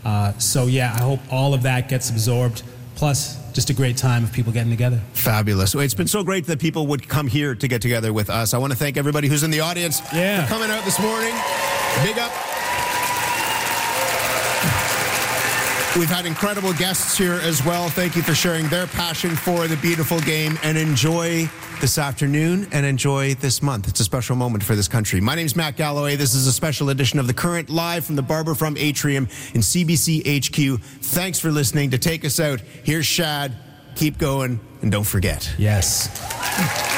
So yeah, I hope all of that gets absorbed. Plus, just a great time of people getting together. Fabulous. It's been so great that people would come here to get together with us. I want to thank everybody who's in the audience for coming out this morning. Big up. We've had incredible guests here as well. Thank you for sharing their passion for the beautiful game, and enjoy this afternoon and enjoy this month. It's a special moment for this country. My name's Matt Galloway. This is a special edition of The Current, live from the Barbara Frum Atrium in CBC HQ. Thanks for listening. To take us out, here's Shad. Keep going, and don't forget. Yes.